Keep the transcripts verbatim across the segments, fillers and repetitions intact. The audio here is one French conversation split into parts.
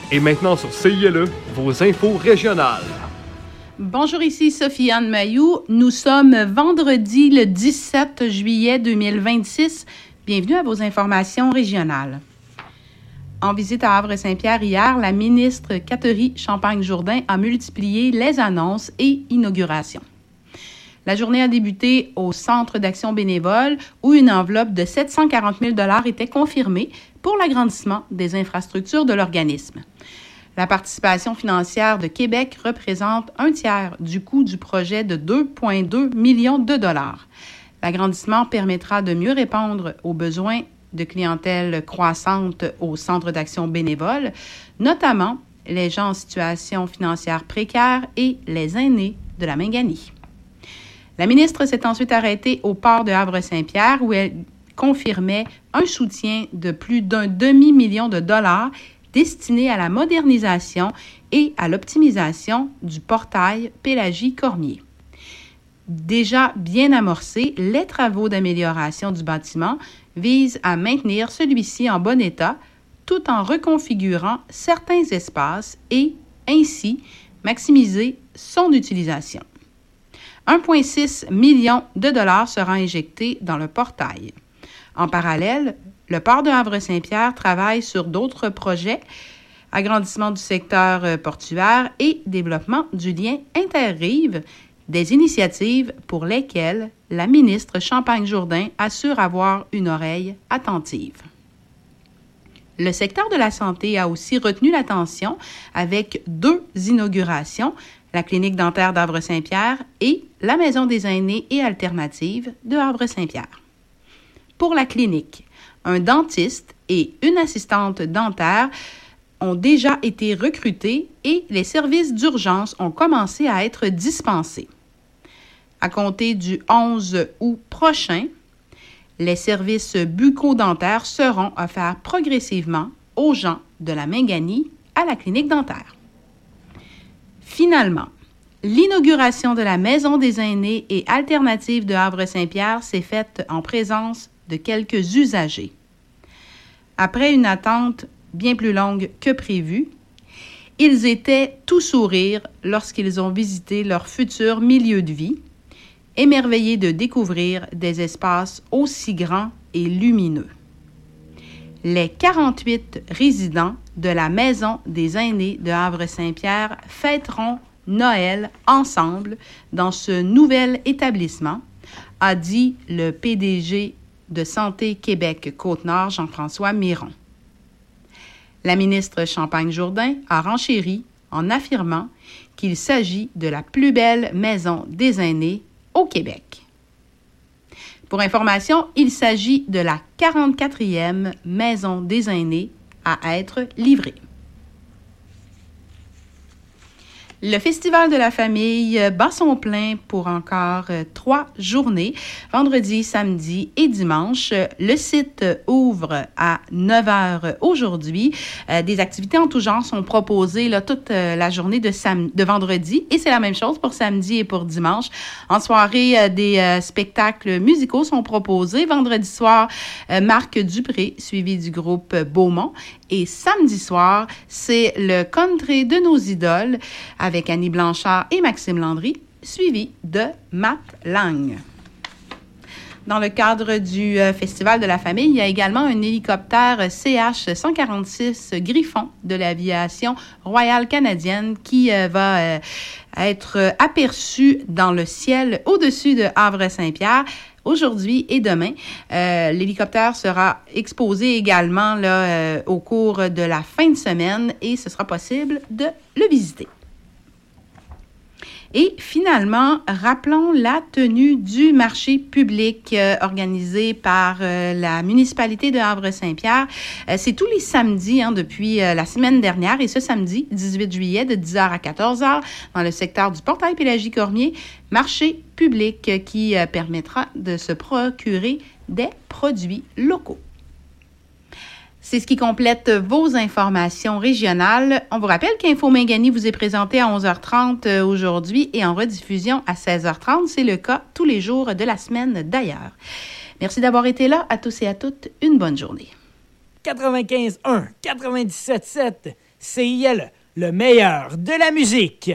Et maintenant sur C I L E, vos infos régionales. Bonjour, ici Sophie-Anne Mailloux. Nous sommes vendredi le dix-sept juillet deux mille vingt-six. Bienvenue à vos informations régionales. En visite à Havre-Saint-Pierre hier, la ministre Catherine Champagne-Jourdain a multiplié les annonces et inaugurations. La journée a débuté au Centre d'action bénévole où une enveloppe de sept cent quarante mille dollars était confirmée pour l'agrandissement des infrastructures de l'organisme. La participation financière de Québec représente un tiers du coût du projet de deux virgule deux millions de dollars. L'agrandissement permettra de mieux répondre aux besoins de clientèle croissante au Centre d'action bénévole, notamment les gens en situation financière précaire et les aînés de la Mingani. La ministre s'est ensuite arrêtée au port de Havre-Saint-Pierre où elle confirmait un soutien de plus d'un demi-million de dollars destiné à la modernisation et à l'optimisation du portail Pélagie-Cormier. Déjà bien amorcés, les travaux d'amélioration du bâtiment visent à maintenir celui-ci en bon état tout en reconfigurant certains espaces et, ainsi, maximiser son utilisation. un virgule six million de dollars sera injecté dans le portail. En parallèle, le port de Havre-Saint-Pierre travaille sur d'autres projets, agrandissement du secteur portuaire et développement du lien interrive, des initiatives pour lesquelles la ministre Champagne-Jourdain assure avoir une oreille attentive. Le secteur de la santé a aussi retenu l'attention avec deux inaugurations, la clinique dentaire d'Havre-Saint-Pierre et la maison des aînés et alternatives de Havre-Saint-Pierre. Pour la clinique, un dentiste et une assistante dentaire ont déjà été recrutés et les services d'urgence ont commencé à être dispensés. À compter du onze août prochain, les services bucco-dentaires seront offerts progressivement aux gens de la Mingani à la clinique dentaire. Finalement, l'inauguration de la Maison des aînés et alternatives de Havre-Saint-Pierre s'est faite en présence de quelques usagers. Après une attente bien plus longue que prévu, ils étaient tout sourire lorsqu'ils ont visité leur futur milieu de vie, émerveillés de découvrir des espaces aussi grands et lumineux. Les quarante-huit résidents de la Maison des aînés de Havre-Saint-Pierre fêteront Noël ensemble dans ce nouvel établissement, a dit le P D G de Santé Québec Côte-Nord, Jean-François Miron. La ministre Champagne-Jourdain a renchéri en affirmant qu'il s'agit de la plus belle maison des aînés au Québec. Pour information, il s'agit de la quarante-quatrième maison des aînés à être livrée. Le Festival de la famille bat son plein pour encore euh, trois journées, vendredi, samedi et dimanche. Le site ouvre à neuf heures aujourd'hui. Euh, des activités en tout genre sont proposées là, toute euh, la journée de, sam- de vendredi et c'est la même chose pour samedi et pour dimanche. En soirée, euh, des euh, spectacles musicaux sont proposés. Vendredi soir, euh, Marc Dupré, suivi du groupe Beaumont. Et samedi soir, c'est le country de nos idoles avec Annie Blanchard et Maxime Landry, suivi de Matt Lang. Dans le cadre du euh, Festival de la famille, il y a également un hélicoptère C H cent quarante-six Griffon de l'aviation royale canadienne qui euh, va euh, être aperçu dans le ciel au-dessus de Havre-Saint-Pierre. Aujourd'hui et demain, euh, l'hélicoptère sera exposé également là, euh, au cours de la fin de semaine et ce sera possible de le visiter. Et finalement, rappelons la tenue du marché public euh, organisé par euh, la municipalité de Havre-Saint-Pierre. Euh, c'est tous les samedis hein, depuis euh, la semaine dernière et ce samedi, dix-huit juillet, de dix heures à quatorze heures, dans le secteur du portail Pélagie-Cormier, marché public euh, qui euh, permettra de se procurer des produits locaux. C'est ce qui complète vos informations régionales. On vous rappelle qu'Info Mingani vous est présenté à onze heures trente aujourd'hui et en rediffusion à seize heures trente. C'est le cas tous les jours de la semaine d'ailleurs. Merci d'avoir été là. À tous et à toutes, une bonne journée. quatre-vingt-quinze un, quatre-vingt-dix-sept sept C I L E, le meilleur de la musique.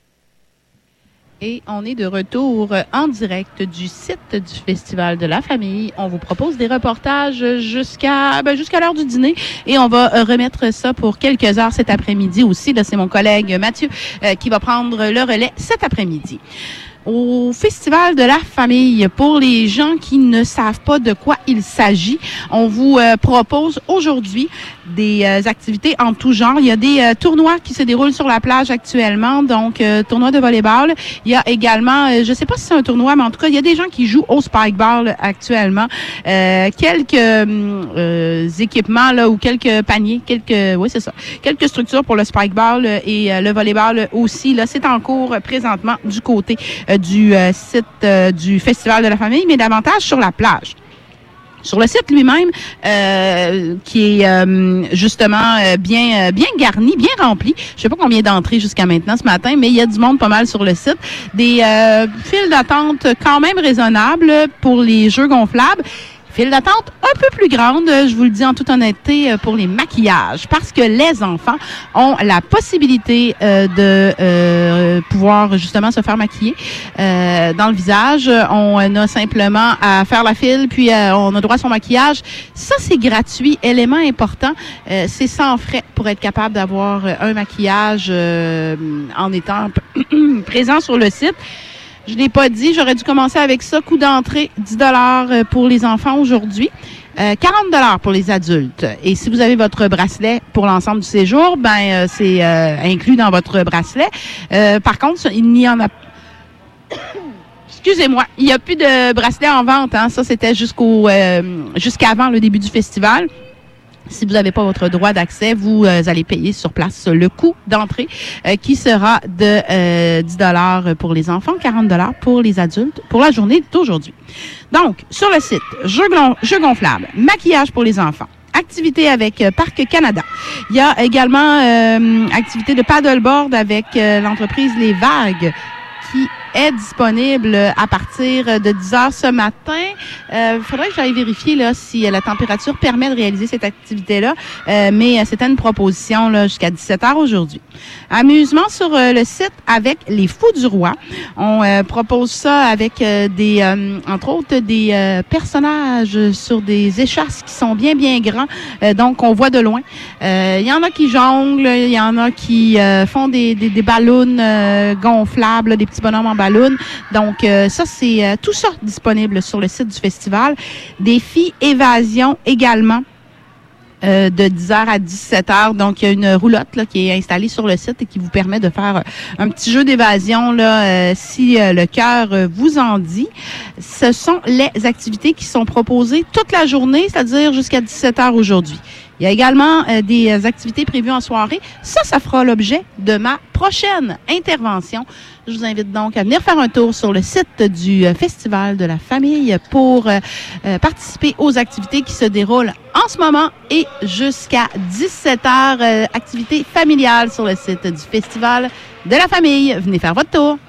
Et on est de retour en direct du site du Festival de la Famille. On vous propose des reportages jusqu'à ben, jusqu'à l'heure du dîner et on va remettre ça pour quelques heures cet après-midi aussi. Là, c'est mon collègue Mathieu euh, qui va prendre le relais cet après-midi. Au Festival de la Famille, pour les gens qui ne savent pas de quoi il s'agit, on vous euh, propose aujourd'hui des euh, activités en tout genre. Il y a des euh, tournois qui se déroulent sur la plage actuellement, donc euh, tournoi de volleyball. Il y a également, euh, je sais pas si c'est un tournoi, mais en tout cas, il y a des gens qui jouent au spikeball actuellement. Euh, quelques euh, équipements là ou quelques paniers, quelques, oui c'est ça, quelques structures pour le spikeball et euh, le volleyball aussi. Là, c'est en cours présentement du côté euh, du euh, site euh, du Festival de la Famille, mais davantage sur la plage. Sur le site lui-même, euh, qui est euh, justement euh, bien euh, bien garni, bien rempli. Je sais pas combien d'entrées jusqu'à maintenant ce matin, mais il y a du monde pas mal sur le site. Des euh, files d'attente quand même raisonnables pour les jeux gonflables. File d'attente un peu plus grande, je vous le dis en toute honnêteté, pour les maquillages, parce que les enfants ont la possibilité euh, de euh, pouvoir justement se faire maquiller euh, dans le visage. On a simplement à faire la file, puis euh, on a droit à son maquillage. Ça, c'est gratuit. Élément important, euh, c'est sans frais pour être capable d'avoir un maquillage euh, en étant présent sur le site. Je l'ai pas dit, j'aurais dû commencer avec ça. Coût d'entrée, dix dollars pour les enfants aujourd'hui, euh, quarante dollars pour les adultes. Et si vous avez votre bracelet pour l'ensemble du séjour, ben euh, c'est euh, inclus dans votre bracelet. Euh, par contre, il n'y en a Excusez-moi, il n'y a plus de bracelet en vente. Hein. Ça, c'était jusqu'au euh, jusqu'avant le début du festival. Si vous n'avez pas votre droit d'accès, vous euh, allez payer sur place le coût d'entrée euh, qui sera de euh, dix dollars pour les enfants, quarante dollars pour les adultes pour la journée d'aujourd'hui. Donc, sur le site, jeux, jeux gonflables, maquillage pour les enfants, activité avec euh, Parc Canada. Il y a également euh, activité de paddleboard avec euh, l'entreprise Les Vagues qui est disponible à partir de dix heures ce matin. Il euh, faudrait que j'aille vérifier là si la température permet de réaliser cette activité-là, euh, mais c'était une proposition là jusqu'à dix-sept heures aujourd'hui. Amusement sur euh, le site avec les Fous du Roi. On euh, propose ça avec euh, des, euh, entre autres, des euh, personnages sur des échasses qui sont bien, bien grands, euh, donc on voit de loin. Il euh, y en a qui jonglent, il y en a qui euh, font des, des, des ballons euh, gonflables, là, des petits bonhommes en ballon. Donc, euh, ça, c'est euh, tout ça disponible sur le site du festival. Défi évasion également. Euh, de dix heures à dix-sept heures. Donc, il y a une roulotte là, qui est installée sur le site et qui vous permet de faire un petit jeu d'évasion là, euh, si euh, le cœur euh, vous en dit. Ce sont les activités qui sont proposées toute la journée, c'est-à-dire jusqu'à dix-sept heures aujourd'hui. Il y a également euh, des activités prévues en soirée. Ça, ça fera l'objet de ma prochaine intervention. Je vous invite donc à venir faire un tour sur le site du euh, Festival de la Famille pour euh, euh, participer aux activités qui se déroulent en ce moment et jusqu'à dix-sept heures. Euh, activités familiales sur le site du Festival de la Famille. Venez faire votre tour.